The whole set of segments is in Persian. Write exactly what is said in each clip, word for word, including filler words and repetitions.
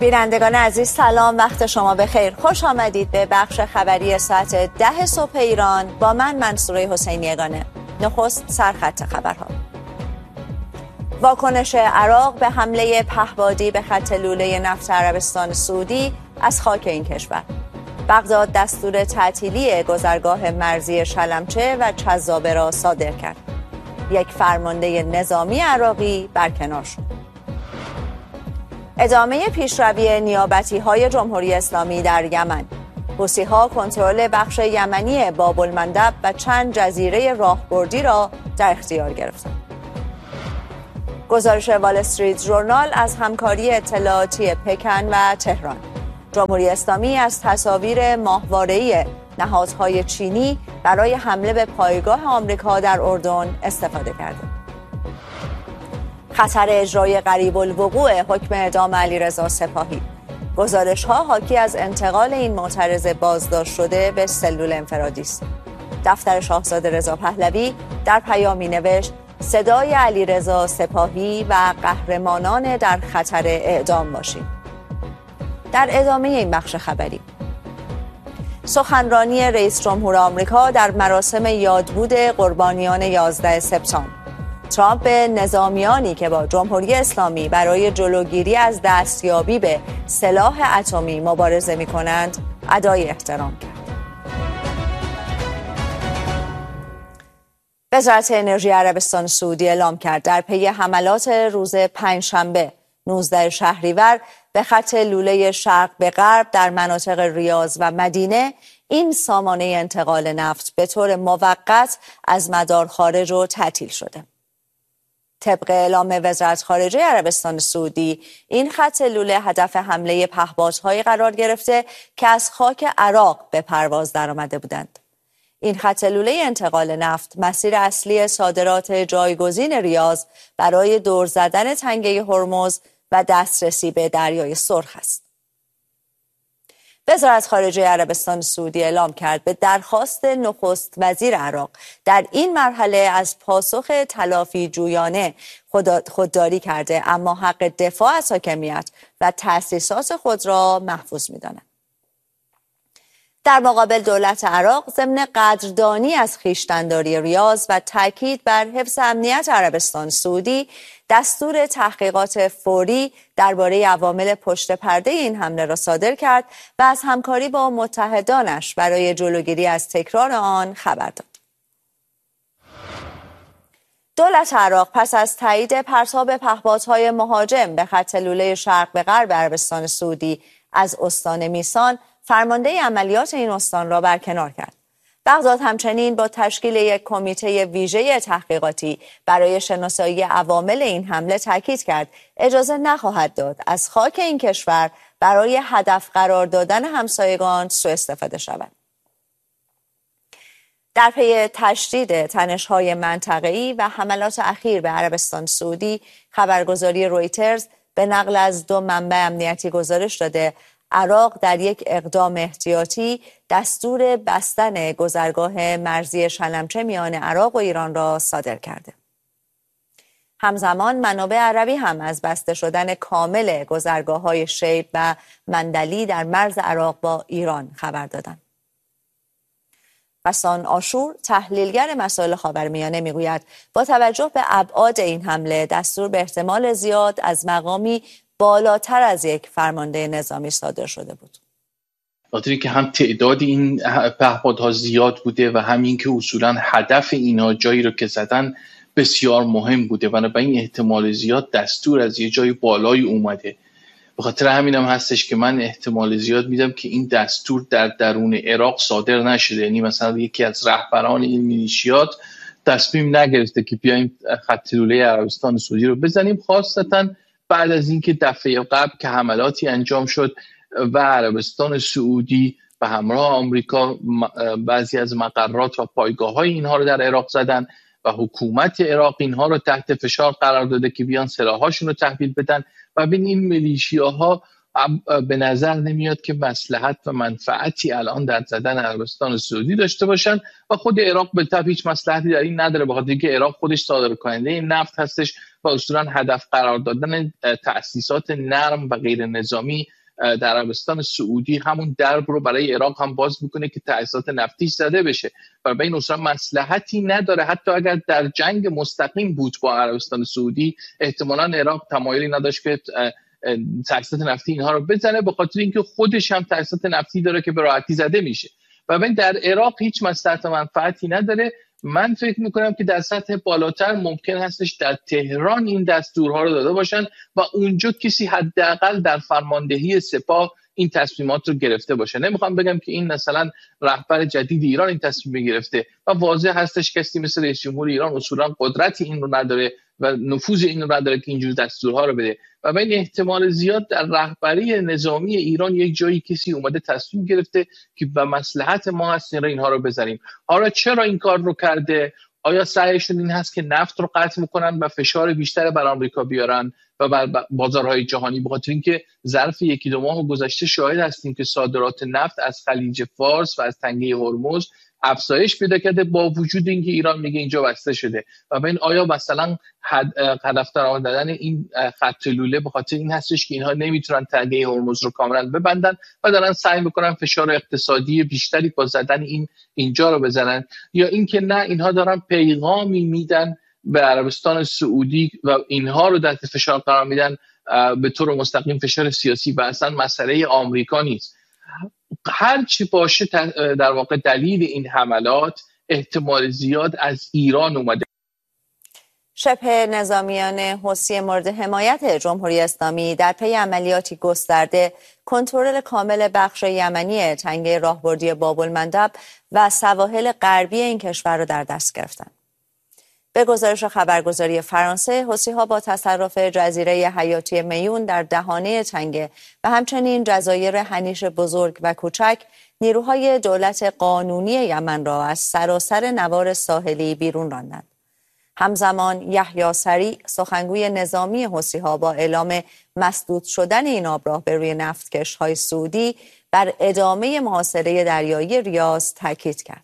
بینندگان عزیز سلام، وقت شما بخیر. خوش آمدید به بخش خبری ساعت ده صبح ایران با من منصوره حسینی یگانه. نخست سرخط خبرها. واکنش عراق به حمله پهپادی به خط لوله نفت عربستان سعودی از خاک این کشور. بغداد دستور تعطیلی گذرگاه مرزی شلمچه و چذابه را صادر کرد. یک فرمانده نظامی عراقی برکنار شد. ادامه پیشروی نیابتی‌های جمهوری اسلامی در یمن. حوثی‌ها کنترل بخش یمنی باب المندب و چند جزیره راهبردی را در اختیار گرفتند. گزارش وال استریت ژورنال از همکاری اطلاعاتی پکن و تهران. جمهوری اسلامی از تصاویر ماهواره‌ای نهادهای چینی برای حمله به پایگاه آمریکا در اردن استفاده کرده. خطر اجرای قریب الوقوع حکم اعدام علیرضا سپاهی. گزارش‌ها حاکی از انتقال این معترض بازداشت شده به سلول انفرادی است. دفتر شاهزاده رضا پهلوی در پیامی نوشت: صدای علیرضا سپاهی و قهرمانان در خطر اعدام باشید. در ادامه این بخش خبری، سخنرانی رئیس جمهور آمریکا در مراسم یادبود قربانیان یازده سپتامبر. ترامپ به نظامیانی که با جمهوری اسلامی برای جلوگیری از دستیابی به سلاح اتمی مبارزه می‌کنند ادای احترام کرد. وزارت انرژی عربستان سعودی اعلام کرد در پی حملات روز پنجشنبه نوزده شهریور به خط لوله شرق به غرب در مناطق ریاض و مدینه، این سامانه انتقال نفت به طور موقت از مدار خارج و تعطیل شده. طبق اعلام وزارت خارجه عربستان سعودی، این خط لوله هدف حمله پهپادهایی قرار گرفته که از خاک عراق به پرواز درآمده بودند. این خط لوله انتقال نفت مسیر اصلی صادرات جایگزین ریاض برای دور زدن تنگه هرمز و دسترسی به دریای سرخ است. وزارت خارجه عربستان سعودی اعلام کرد به درخواست نخست وزیر عراق در این مرحله از پاسخ تلافی جویانه خودداری کرده، اما حق دفاع از حاکمیت و تأسیسات خود را محفوظ می‌داند. در مقابل دولت عراق ضمن قدردانی از خویشتن‌داری ریاض و تاکید بر حفظ امنیت عربستان سعودی، دستور تحقیقات فوری درباره عوامل پشت پرده این حمله را صادر کرد و از همکاری با متحدانش برای جلوگیری از تکرار آن خبر داد. دولت عراق پس از تایید پرتاب پهپادهای مهاجم به خط لوله شرق به غرب عربستان سعودی از استان میسان، فرمانده عملیات این استان را برکنار کرد. بغداد همچنین با تشکیل یک کمیته ویژه تحقیقاتی برای شناسایی عوامل این حمله تاکید کرد اجازه نخواهد داد از خاک این کشور برای هدف قرار دادن همسایگان سوء استفاده شود. در پی تشدید تنش‌های منطقه‌ای و حملات اخیر به عربستان سعودی، خبرگزاری رویترز به نقل از دو منبع امنیتی گزارش داده عراق در یک اقدام احتیاطی دستور بستن گذرگاه مرزی شلمچه میان عراق و ایران را صادر کرده. همزمان منابع عربی هم از بسته شدن کامل گذرگاه‌های شیب و مندلی در مرز عراق با ایران خبر دادند. بسان آشور، تحلیلگر مسائل خاورمیانه، میگوید با توجه به ابعاد این حمله دستور به احتمال زیاد از مقامی بالاتر از یک فرمانده نظامی صادر شده بود. خاطری که هم تعداد این پهپادها زیاد بوده و همین که اصولا هدف اینا جایی رو که زدن بسیار مهم بوده، بنابراین احتمال زیاد دستور از یه جای بالایی اومده. به خاطر همینم هستش که من احتمال زیاد میدم که این دستور در درون عراق صادر نشده، یعنی مثلا یکی از رهبران این میلیشیات تصمیم نگرفته که بیایم خط لوله عربستان سعودی رو بزنیم، خاصتا بعد از اینکه دفعه قبل که حملاتی انجام شد و عربستان سعودی به همراه آمریکا بعضی از مقرات و پایگاه‌های اینها رو در عراق زدن و حکومت عراق اینها رو تحت فشار قرار داده که بیان سلاحاشون رو تحویل بدن و بین این میلیشیاها به نظر نمیاد که مصلحت و منفعتی الان در زدن عربستان سعودی داشته باشن و خود عراق به طبع هیچ مصلحتی در این نداره، بخاطر اینکه عراق خودش صادر کننده این نفت هستش و اصولا هدف قرار دادن تأسیسات نرم و غیر نظامی در عربستان سعودی همون درب رو برای عراق هم باز میکنه که تأسیسات نفتی زده بشه و به این اصولا مصلحتی نداره. حتی اگر در جنگ مستقیم بود با عربستان سعودی احتمالاً عراق تمایلی نداشت که تأسیسات نفتی اینها رو بزنه، به خاطر اینکه خودش هم تأسیسات نفتی داره که به راحتی زده میشه و ببین در عراق هیچ مصلحت و منفعتی نداره. من فکر میکنم که در سطح بالاتر ممکن هستش در تهران این دستورها رو داده باشن و اونجا کسی حداقل در فرماندهی سپاه این تصمیمات رو گرفته باشه. نمیخوام بگم که این مثلا رهبر جدید ایران این تصمیم گرفته و واضح هستش کسی مثل رئیس جمهور ایران اصولا قدرتی این رو نداره و نفوذ این رو نداره که اینجور دستورها رو بده و به این احتمال زیاد در رهبری نظامی ایران یک جایی کسی اومده تصمیم گرفته که به مصلحت ما هست اینها رو بزنیم. حالا چرا این کار رو کرده؟ آیا سعیشون این هست که نفت رو قطع میکنن و فشار بیشتر بر آمریکا بیارن و بر بازارهای جهانی؟ بخاطر اینکه ظرف یکی دو ماه گذشته شاهد هستیم که صادرات نفت از خلیج فارس و از تنگه هرمز افزایش پیدا کرده با وجود اینکه ایران میگه اینجا بسته شده و ببین آیا مثلا هدف قرار دادن این خط لوله به خاطر این هستش که اینها نمیتونن تنگه هرمز رو کاملا ببندن و دارن سعی میکنن فشار اقتصادی بیشتری با زدن این اینجا رو بزنن، یا اینکه نه اینها دارن پیغامی میدن به عربستان سعودی و اینها رو تحت فشار قرار میدن به طور مستقیم فشار سیاسی و اصلا مسئله آمریکا نیست. هر چی باشه در واقع دلیل این حملات احتمال زیاد از ایران اومده. شبه نظامیان حوثی مورد حمایت جمهوری اسلامی در پی عملیاتی گسترده کنترل کامل بخش یمنی تنگه راهبردی باب المندب و سواحل غربی این کشور را در دست گرفتند. به گزارش خبرگزاری فرانسه، حوثی‌ها با تصرف جزیره حیاتی میون در دهانه تنگه و همچنین جزایر هنیش بزرگ و کوچک نیروهای دولت قانونی یمن را از سراسر نوار ساحلی بیرون راندند. همزمان یحیی سریع سخنگوی نظامی حوثی‌ها با اعلام مسدود شدن این آبراه به روی نفتکش‌های سعودی بر ادامه محاصره دریایی ریاض تاکید کرد.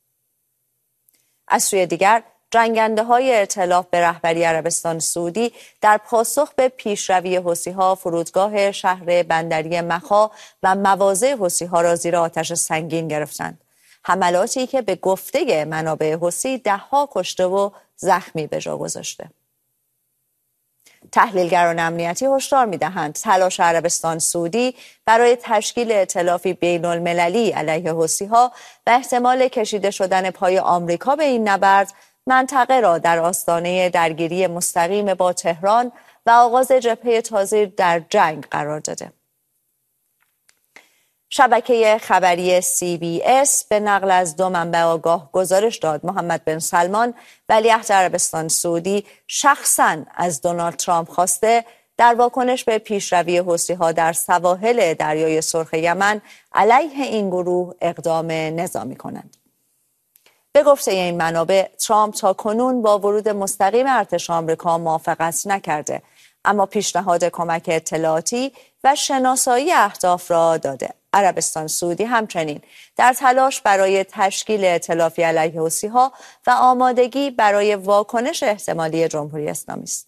از سوی دیگر جنگنده‌های ائتلاف به رهبری عربستان سعودی در پاسخ به پیشروی حوثی‌ها فرودگاه شهر بندری مخا و مواضع حوثی‌ها را زیر آتش سنگین گرفتند. حملاتی که به گفته منابع حوثی ده‌ها کشته و زخمی به جا گذاشته. تحلیلگران امنیتی هشدار می‌دهند تلاش عربستان سعودی برای تشکیل ائتلافی بین‌المللی علیه حوثی‌ها و احتمال کشیده شدن پای آمریکا به این نبرد منطقه را در آستانه درگیری مستقیم با تهران و آغاز جبهه تازه در جنگ قرار داده. شبکه خبری سی بی اس به نقل از دو منبع آگاه گزارش داد محمد بن سلمان ولیعهد عربستان سعودی شخصاً از دونالد ترامپ خواسته در واکنش به پیشروی حوثی‌ها در سواحل دریای سرخ یمن علیه این گروه اقدام نظامی کنند. به گفته این منابع ترامپ تا کنون با ورود مستقیم ارتش آمریکا موافقت نکرده، اما پیشنهاد کمک اطلاعاتی و شناسایی اهداف را داده. عربستان سعودی همچنین در تلاش برای تشکیل ائتلافی علیه حوثی‌ها و آمادگی برای واکنش احتمالی جمهوری اسلامی است.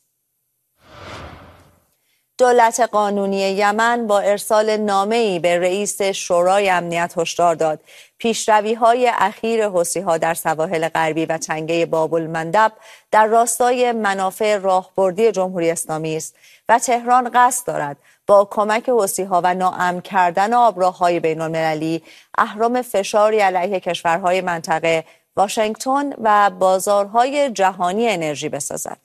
دولت قانونی یمن با ارسال نامه‌ای به رئیس شورای امنیت هشدار داد پیشروی‌های اخیر حوثی‌ها در سواحل غربی و تنگه باب المندب در راستای منافع راهبردی جمهوری اسلامی است و تهران قصد دارد با کمک حوثی‌ها و ناامن کردن آبراه‌های بین‌المللی اهرم فشاری علیه کشورهای منطقه، واشنگتن و بازارهای جهانی انرژی بسازد.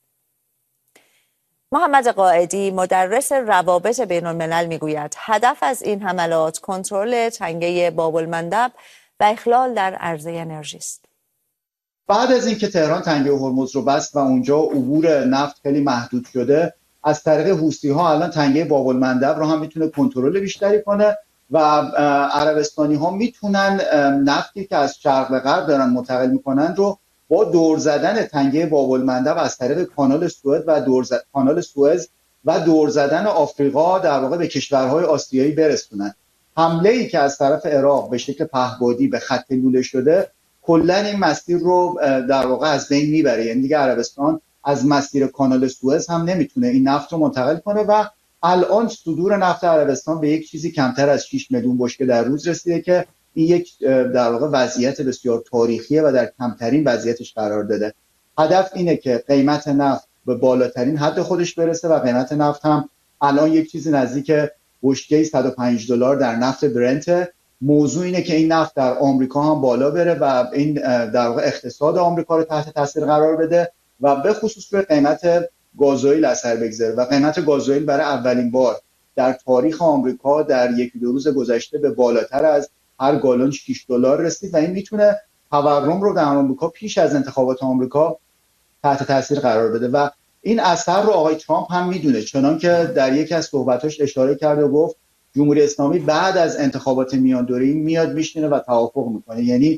محمد قائدی مدرس روابط بین الملل میگوید هدف از این حملات کنترل تنگه باب المندب و اخلال در عرضه انرژی است. بعد از اینکه تهران تنگه هرمز رو بست و اونجا عبور نفت خیلی محدود شده، از طریق حوثی‌ها الان تنگه باب المندب رو هم میتونه کنترل بیشتری کنه و عربستانی ها میتونن نفتی که از شرق به غرب دارن منتقل میکنن رو با دور زدن تنگه باب المندب از طریق کانال سوئد و دور زد... کانال سوئز و دور زدن آفریقا در واقع به کشورهای آسیایی برسونن. حمله ای که از طرف عراق به شکل پهبادی به خط لوله شده کلا این مسیر رو در واقع از بین میبره، یعنی دیگه عربستان از مسیر کانال سوئز هم نمیتونه این نفت رو منتقل کنه و الان صدور نفت عربستان به یک چیزی کمتر از شش میلیون بشکه در روز رسیده که این یک در واقع وضعیت بسیار تاریخیه و در کمترین وضعیتش قرار داده. هدف اینه که قیمت نفت به بالاترین حد خودش برسه و قیمت نفت هم الان یک چیزی نزدیک بشکه صد و پنج دلار در نفت برنت. موضوع اینه که این نفت در آمریکا هم بالا بره و این در واقع اقتصاد آمریکا رو تحت تاثیر قرار بده و به خصوص روی قیمت گازوئیل اثر بگذاره و قیمت گازوئیل برای اولین بار در تاریخ آمریکا در یک دو روز گذشته به بالاتر از هر گالون شش دلار رسید و این میتونه تورم رو در آمریکا پیش از انتخابات آمریکا تحت تاثیر قرار بده و این اثر رو آقای ترامپ هم میدونه، چنان که در یکی از صحبتاش اشاره کرد و گفت جمهوری اسلامی بعد از انتخابات میان دوره‌ای میاد میشینه و توافق میکنه. یعنی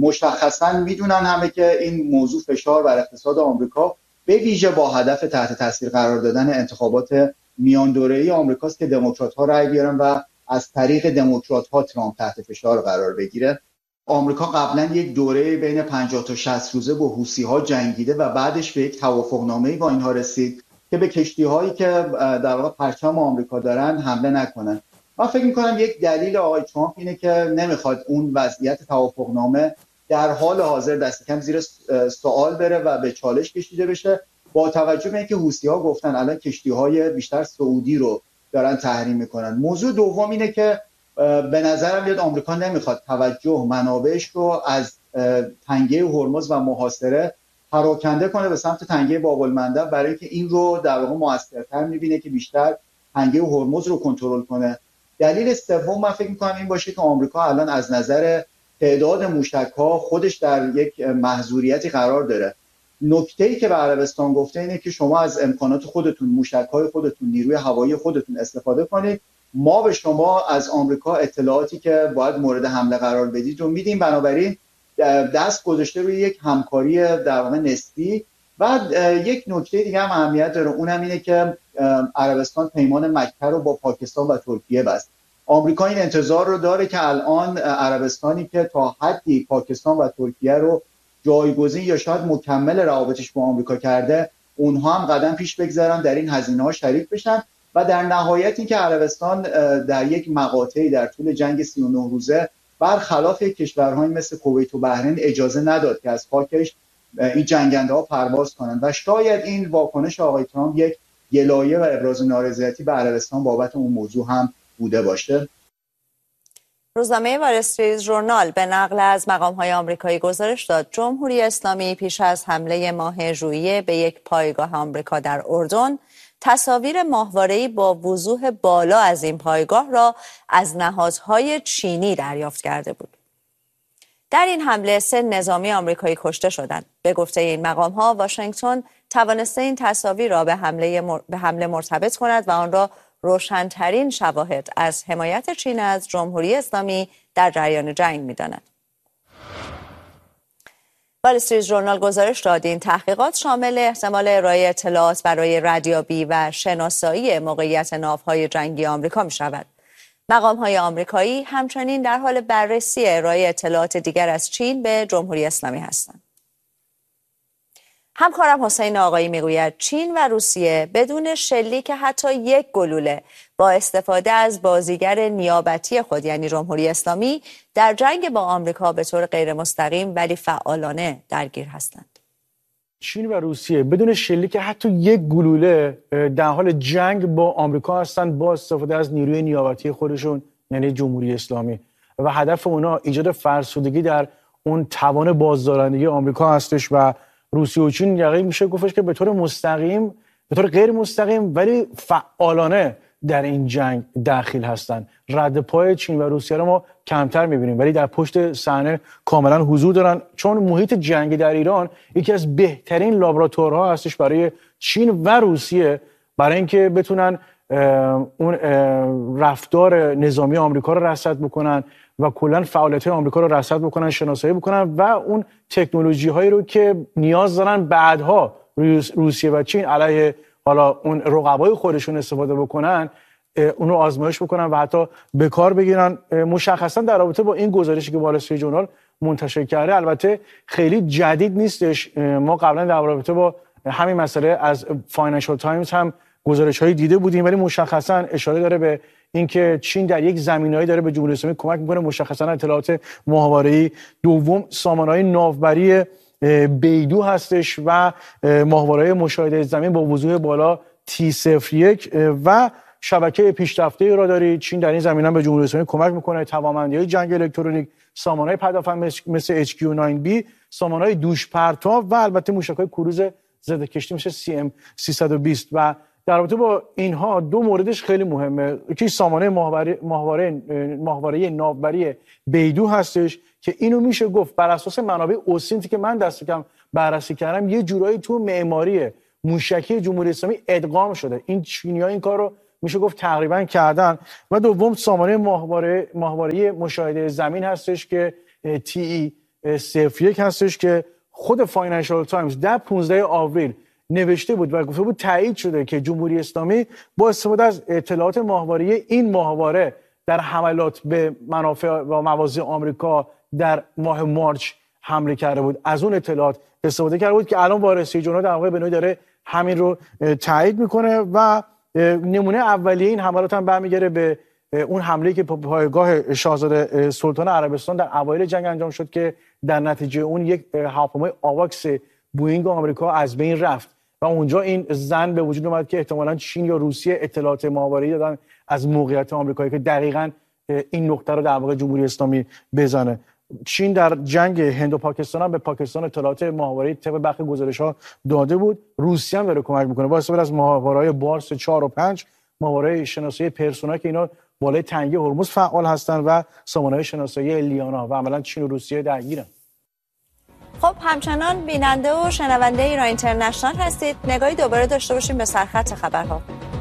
مشخصا میدونن همه که این موضوع فشار بر اقتصاد آمریکا به ویژه با هدف تحت تاثیر قرار دادن انتخابات میان دوره‌ای آمریکاست که دموکرات‌ها رأی بیارن و از طریق دموکرات‌ها ترامپ تحت فشار قرار بگیره. آمریکا قبلا یک دوره بین پنجاه تا شصت روزه با حوثی‌ها جنگیده و بعدش به یک توافقنامه‌ای با اینها رسید که به کشتی‌هایی که در واقع پرچم آمریکا دارن حمله نکنن. من فکر می‌کنم یک دلیل آقای ترامپ اینه که نمیخواد اون وضعیت توافقنامه در حال حاضر دست کم زیر سوال بره و به چالش کشیده بشه، با توجه به اینکه حوثی‌ها گفتن الان کشتی‌های بیشتر سعودی رو دارن تحریم میکنن. موضوع دوم اینه که به نظرم میاد آمریکا نمیخواد توجه منابعش رو از تنگه هرمز و محاصره پراکنده کنه به سمت تنگه باب‌المندب، برای اینکه این رو در واقع موثرتر میبینه که بیشتر تنگه هرمز رو کنترل کنه. دلیل سوم من فکر میکنم این باشه که آمریکا الان از نظر تعداد موشک‌ها خودش در یک محظوریتی قرار داره. نکته‌ای که به عربستان گفته اینه که شما از امکانات خودتون، موشک‌های خودتون، نیروی هوایی خودتون استفاده کنید، ما به شما از آمریکا اطلاعاتی که باید مورد حمله قرار بدید رو میدیم. بنابراین دست گذاشته روی یک همکاری در واقع نسبی. بعد یک نکته دیگه هم اهمیت داره، اونم اینه که عربستان پیمان مکه رو با پاکستان و ترکیه بست. آمریکا این انتظار رو داره که الان عربستانی که تا حدی پاکستان و ترکیه رو جایگزین یا شاید مکمل روابطش با آمریکا کرده، اونها هم قدم پیش بگذارن در این هزینه‌ها شریک بشن و در نهایت این که عربستان در یک مقاطعی در طول جنگ سی و نه روزه برخلاف کشورهایی مثل کویت و بحرین اجازه نداد که از خاکش این جنگنده ها پرواز کنند و شاید این واکنش آقای ترامپ یک گلایه و ابراز نارضایتی به عربستان بابت اون موضوع هم بوده باشه. روزنامه وال استریت ژورنال به نقل از مقام‌های آمریکایی گزارش داد جمهوری اسلامی پیش از حمله ماه ژوئیه به یک پایگاه آمریکا در اردن تصاویر ماهواره‌ای با وضوح بالا از این پایگاه را از نهادهای چینی دریافت کرده بود. در این حمله سه نظامی آمریکایی کشته شدند. به گفته این مقام‌ها واشنگتن توانسته این تصاویر را به حمله مر... به حمله مرتبط کند و آن را روشن‌ترین شواهد از حمایت چین از جمهوری اسلامی در جریان جنگ می‌داند. وال استریت ژورنال گزارش داد این تحقیقات شامل احتمال ارائه اطلاعات برای ردیابی و شناسایی موقعیت ناوهای جنگی آمریکا می‌شود. مقام‌های آمریکایی همچنین در حال بررسی ارائه اطلاعات دیگر از چین به جمهوری اسلامی هستند. همکارم حسین آقایی میگوید چین و روسیه بدون شلیک حتی یک گلوله با استفاده از بازیگر نیابتی خود یعنی جمهوری اسلامی در جنگ با آمریکا به طور غیر مستقیم ولی فعالانه درگیر هستند. چین و روسیه بدون شلیک حتی یک گلوله در حال جنگ با آمریکا هستند با استفاده از نیروی نیابتی خودشون یعنی جمهوری اسلامی و هدف اونا ایجاد فرسودگی در اون توان بازدارندگی آمریکا هستش و روسیه و چین یقین میشه گفتش که به طور مستقیم به طور غیر مستقیم ولی فعالانه در این جنگ داخل هستند. رد پای چین و روسیه رو ما کمتر میبینیم ولی در پشت صحنه کاملا حضور دارن، چون محیط جنگی در ایران یکی از بهترین لابراتوارها هستش برای چین و روسیه برای اینکه بتونن اون رفتار نظامی آمریکا رو رصد بکنن و کلا فعالیت آمریکا رو رصد بکنن، شناسایی بکنن و اون تکنولوژی هایی رو که نیاز دارن بعدها روسیه و چین علیه حالا اون رقبای خودشون استفاده بکنن اون رو آزمایش بکنن و حتی به کار بگیرن. مشخصا در رابطه با این گزارشی که وال استریت ژورنال منتشر کرده البته خیلی جدید نیستش، ما قبلا در رابطه با همین مسئله از فاینانشال تایمز هم گزارش‌هایی دیده بودیم، ولی مشخصا اشاره داره به اینکه چین در یک زمینه‌ای داره به جمهوری اسلامی کمک میکنه. مشخصا اطلاعات ماهواره‌ای. دوم سامانه‌های ناوبری بیدو هستش و ماهواره مشاهده زمین با وضوح بالا تی صفر یک و شبکه پیشرفته راداری. چین در این زمینه به جمهوری اسلامی کمک میکنه. توانمندی‌های جنگ الکترونیک، سامانه‌های پدافند مثل اچ کیو نه بی، سامانه‌های دوش پرتاب و البته موشک‌های کروز ضد کشتی مثل سی ام سیصد و بیست. و در رابطه با اینها دو موردش خیلی مهمه. یکی سامانه ماهواره ماهواره ماهواره ناوبری بیدو هستش که اینو میشه گفت بر اساس منابع اوسینتی که من دست کم بررسی کردم یه جورایی تو معماری موشکی جمهوری اسلامی ادغام شده. این چینی‌ها این کارو میشه گفت تقریبا کردن. و دوم سامانه ماهواره ماهواره مشاهده زمین هستش که تی ای صفر یک هستش که خود فاینانشال تایمز در پانزده آوریل نوشته بود و گفته بود تایید شده که جمهوری اسلامی با استفاده از اطلاعات ماهواره این ماهواره در حملات به منافع و مواضع آمریکا در ماه مارچ حمله کرده بود. از اون اطلاعات استفاده کرده بود که الان وارسی جنوب در واقع به نوعی داره همین رو تایید میکنه و نمونه اولیه این حملات هم برمیگره به اون حمله‌ای که پایگاه شاهزاده سلطان عربستان در اوایل جنگ انجام شد که در نتیجه اون یک هواپیمای آواکس بوئینگ آمریکا از بین رفت و اونجا این ظن به وجود اومد که احتمالاً چین یا روسیه اطلاعات ماهواره‌ای دادن از موقعیت آمریکایی که دقیقاً این نقطه رو در واقع جمهوری اسلامی بزنه. چین در جنگ هند و پاکستان هم به پاکستان اطلاعات ماهواره‌ای طبق برخی گزارش‌ها داده بود. روسیه هم داره کمک میکنه با استفاده از ماهواره‌های بارس چهار و پنج، ماهواره شناسایی پرسونا که اینا بالای تنگه هرمز فعال هستن و سامانه‌های شناسایی لیانا و عملاً چین و روسیه درگیرن. خب همچنان بیننده و شنونده ایران اینترنشنال هستید. نگاهی دوباره داشته باشیم به سرخط خبرها.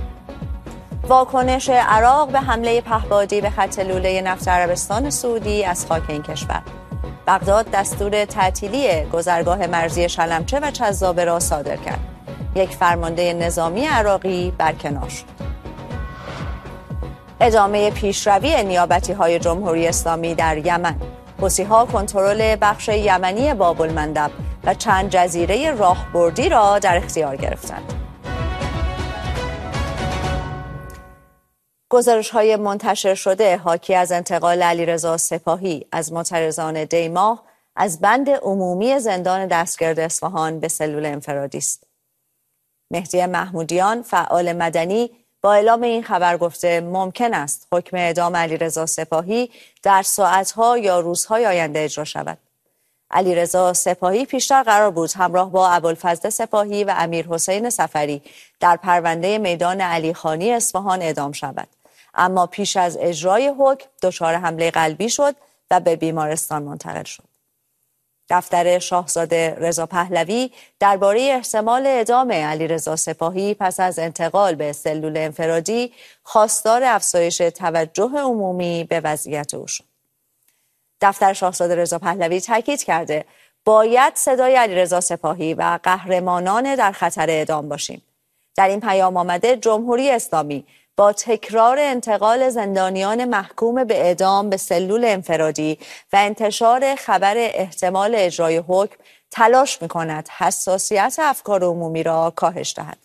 واکنش عراق به حمله پهپادی به خط لوله نفت عربستان سعودی از خاک این کشور. بغداد دستور تعطیلی گذرگاه مرزی شلمچه و چذابه را صادر کرد. یک فرمانده نظامی عراقی برکنار شد. ادامه پیشروی نیابتی‌های جمهوری اسلامی در یمن. حوثی‌ها کنترل بخش یمنی باب المندب و چند جزیره راهبردی را در اختیار گرفتند. گزارش‌های منتشر شده حاکی از انتقال علیرضا سپاهی از معترضان دیماه از بند عمومی زندان دستگرد اصفهان به سلول انفرادی است. مهدی محمودیان فعال مدنی با اعلام این خبر گفته ممکن است حکم اعدام علیرضا سپاهی در ساعت‌ها یا روزهای آینده اجرا شود. علیرضا سپاهی پیشتر قرار بود همراه با ابوالفضل سپاهی و امیرحسین صفری در پرونده میدان علیخانی اصفهان اعدام شود، اما پیش از اجرای حکم دچار حمله قلبی شد و به بیمارستان منتقل شد. دفتر شاهزاده رضا پهلوی درباره احتمال اعدام علیرضا سپاهی پس از انتقال به سلول انفرادی خواستار افزایش توجه عمومی به وضعیت او شد. دفتر شاهزاده رضا پهلوی تاکید کرده باید صدای علیرضا سپاهی و قهرمانان در خطر اعدام باشیم. در این پیام آمده جمهوری اسلامی با تکرار انتقال زندانیان محکوم به اعدام به سلول انفرادی و انتشار خبر احتمال اجرای حکم تلاش می‌کند حساسیت افکار عمومی را کاهش دهد.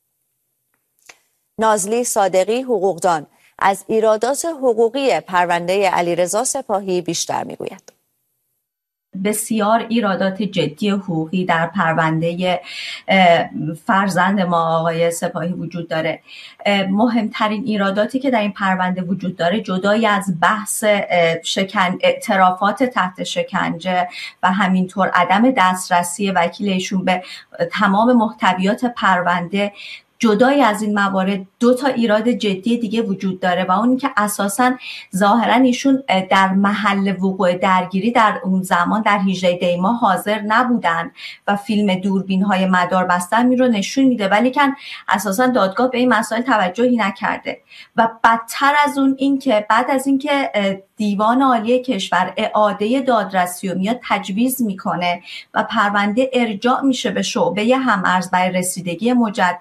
نازلی صادقی حقوقدان از ایرادات حقوقی پرونده علیرضا سپاهی بیشتر میگوید. بسیار ایرادات جدی حقوقی در پرونده فرزند ما آقای سپاهی وجود داره. مهمترین ایراداتی که در این پرونده وجود داره جدای از بحث شکن اعترافات تحت شکنجه و همینطور عدم دسترسی وکیل ایشون به تمام محتویات پرونده، جدای از این موارد دو تا ایراد جدی دیگه وجود داره و اون که اساساً ظاهراً ایشون در محل وقوع درگیری در اون زمان در هجده دی ماه حاضر نبودن و فیلم دوربین‌های مدار بستن می رو نشون میده، ولی کن اساساً دادگاه به این مسائل توجهی نکرده. و بدتر از اون این که بعد از اینکه دیوان عالی کشور اعاده دادرسی رو میاد تجویز میکنه و پرونده ارجاع میشه به شعبه هم‌ارز برای رسیدگی مجدد،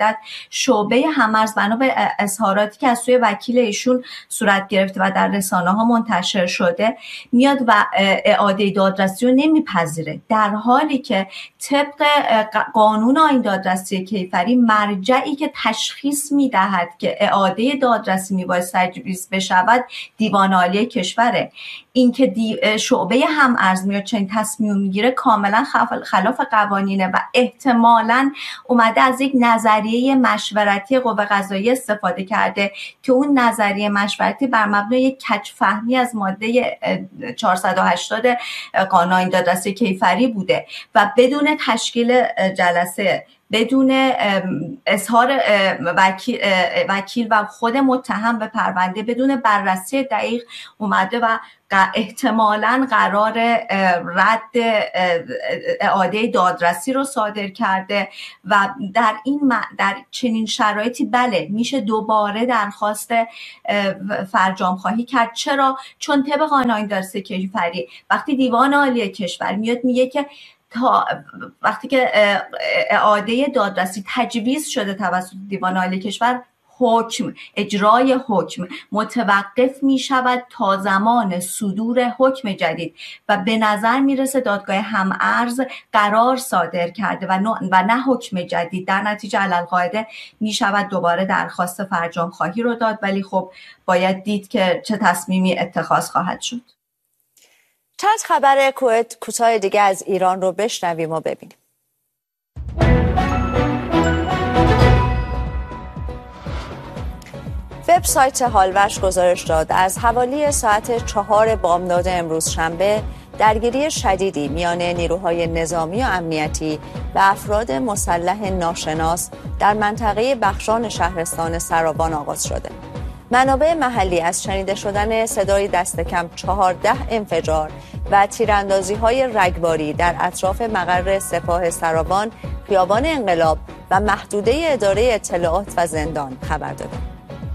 شعبه هم‌ارز بنا به اظهاراتی که از سوی وکیل ایشون صورت گرفته و در رسانه‌ها منتشر شده میاد و اعاده دادرسی رو نمیپذیره، در حالی که طبق قانون آیین دادرسی کیفری مرجعی که تشخیص میدهد که اعاده دادرسی میباید تجویز بشود دیوان عالی کشوره. اینکه شعبه هم‌ارز میاد چنین تصمیم میگیره کاملا خلاف قوانینه و احتمالاً اومده از یک نظریه مشورتی قوه قضاییه استفاده کرده که اون نظریه مشورتی بر مبنای یک کج فهمی از ماده چهارصد و هشتاد قانون آیین دادرسی کیفری بوده و بدون تشکیل جلسه، بدون اظهار وکیل, وکیل و خود متهم به پرونده، بدون بررسی دقیق اومده و احتمالاً قرار رد اعاده دادرسی رو صادر کرده و در این در چنین شرایطی بله میشه دوباره درخواست فرجام خواهی کرد. چرا؟ چون طبق قانون آیین دادرسی کیفری وقتی دیوان عالی کشور میاد میگه که تا وقتی که اعاده دادرسی تجویز شده توسط دیوان عالی کشور، حکم اجرای حکم متوقف می شود تا زمان صدور حکم جدید و به نظر می رسه دادگاه هم‌ارز قرار صادر کرده و و نه حکم جدید. در نتیجه علالقاعده می شود دوباره درخواست فرجام خواهی رو داد، ولی خب باید دید که چه تصمیمی اتخاذ خواهد شد. چند خبر کوتاه دیگه از ایران رو بشنویم و ببینیم. وبسایت هالوش گزارش داد از حوالی ساعت چهار بامداد امروز شنبه درگیری شدیدی میان نیروهای نظامی و امنیتی و افراد مسلح ناشناس در منطقه بخشان شهرستان سرابان آغاز شده. منابع محلی از شنیده شدن صدای دست کم چهارده انفجار و تیراندازی‌های رگباری در اطراف مقر سپاه سرابان، خیابان انقلاب و محدوده اداره اطلاعات و زندان خبر دادند.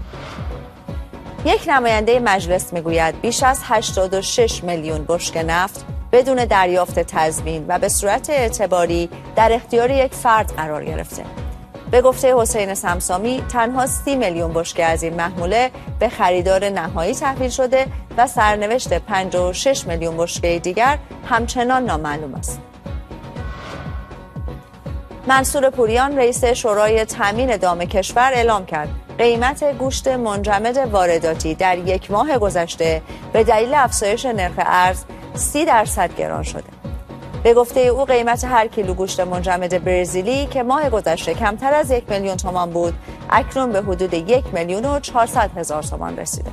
یک نماینده مجلس میگوید بیش از هشتاد و شش میلیون بشکه نفت بدون دریافت تضمین و به صورت اعتباری در اختیار یک فرد قرار گرفته. به گفته حسین سمسامی تنها سی میلیون بشکه از این محموله به خریدار نهایی تحویل شده و سرنوشت پنجاه و شش میلیون بشکه دیگر همچنان نامعلوم است. منصور پوریان رئیس شورای تامین دام کشور اعلام کرد قیمت گوشت منجمد وارداتی در یک ماه گذشته به دلیل افزایش نرخ ارز سی درصد گران شده. به گفته او قیمت هر کیلو گوشت منجمد برزیلی که ماه گذشته کمتر از یک میلیون تومان بود اکنون به حدود یک میلیون و چهارصد هزار تومان رسیده.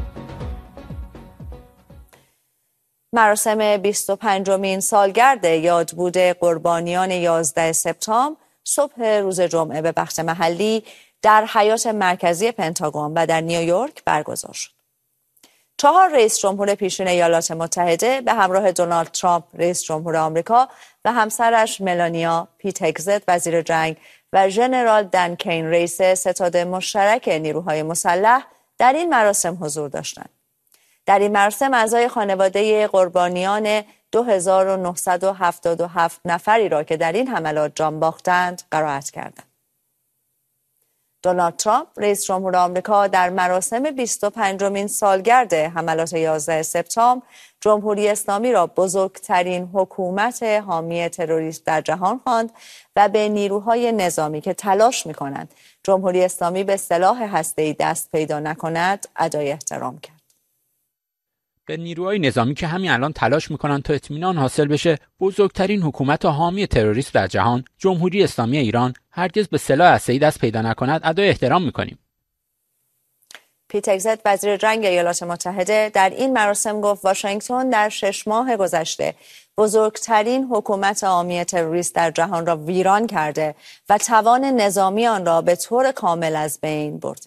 مراسم بیست و پنجمین سالگرد یادبود قربانیان یازده سپتامبر صبح روز جمعه به وقت محلی در حیاط مرکزی پنتاگون و در نیویورک برگزار شد. چهار رئیس جمهور پیشین ایالات متحده به همراه دونالد ترامپ رئیس جمهور آمریکا و همسرش ملانیا، پیت هگزت وزیر جنگ و ژنرال دن کین رئیس ستاد مشترک نیروهای مسلح در این مراسم حضور داشتند. در این مراسم اعضای خانواده قربانیان دو هزار و نهصد و هفتاد و هفت نفری را که در این حملات جان باختند قرائت کردند. دونالد ترامپ رئیس جمهور آمریکا در مراسم بیست و پنجمین سالگرد حملات یازده سپتامبر جمهوری اسلامی را بزرگترین حکومت حامی تروریسم در جهان خواند و به نیروهای نظامی که تلاش می‌کنند جمهوری اسلامی به سلاح هسته‌ای دست پیدا نکند ادای احترام کرد. به نیروهای نظامی که همین الان تلاش میکنن تا اطمینان حاصل بشه بزرگترین حکومت حامی تروریسم در جهان جمهوری اسلامی ایران هرگز به سلاح هسته‌ای دست پیدا نکند ادای احترام میکنیم. پیت هگزت وزیر جنگ ایالات متحده در این مراسم گفت واشنگتن در شش ماه گذشته بزرگترین حکومت حامی تروریست در جهان را ویران کرده و توان نظامی آن را به طور کامل از بین برده.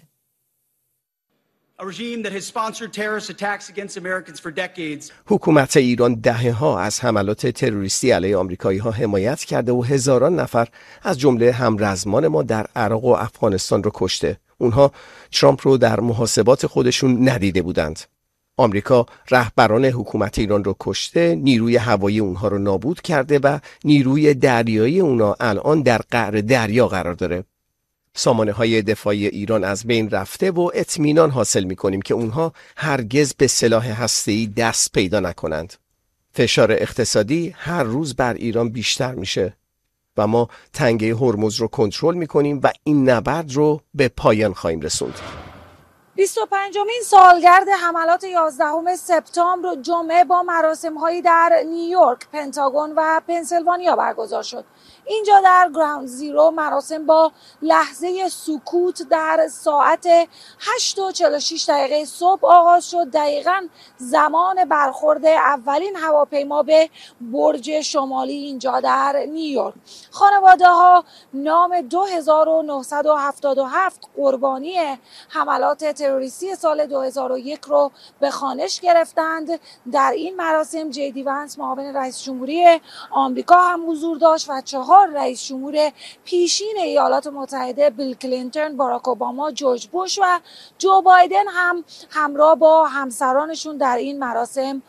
حکومت ایران دهه‌ها از حملات تروریستی علیه آمریکایی‌ها حمایت کرده و هزاران نفر از جمله همرزمان ما در عراق و افغانستان رو کشته. اونها ترامپ رو در محاسبات خودشون ندیده بودند. آمریکا رهبران حکومت ایران رو کشته، نیروی هوایی اونها رو نابود کرده و نیروی دریایی اونها الان در قعر دریا قرار داره. سامانه های دفاعی ایران از بین رفته و اطمینان حاصل می کنیم که اونها هرگز به سلاح هسته‌ای دست پیدا نکنند. فشار اقتصادی هر روز بر ایران بیشتر میشه و ما تنگه هرمز رو کنترل می کنیم و این نبرد رو به پایان خواهیم رسوند. بیست و پنجمین سالگرد حملات یازدهم سپتامبر جمعه با مراسم‌هایی در نیویورک، پنتاگون و پنسیلوانیا برگزار شد. اینجا در گراوند زیرو مراسم با لحظه سکوت در ساعت هشت و چهل و شش دقیقه صبح آغاز شد، دقیقاً زمان برخورد اولین هواپیما به برج شمالی اینجا در نیویورک. خانواده ها نام دو هزار و نهصد و هفتاد و هفت قربانی حملات تروریستی سال دو هزار و یک رو به خوانش گرفتند. در این مراسم جی دی وانس معاون رئیس جمهوری آمریکا هم حضور داشت و چهار رئیس جمهور پیشین ایالات متحده بیل کلینتون، باراک اوباما، جورج بوش و جو بایدن هم همراه با همسرانشون در این مراسم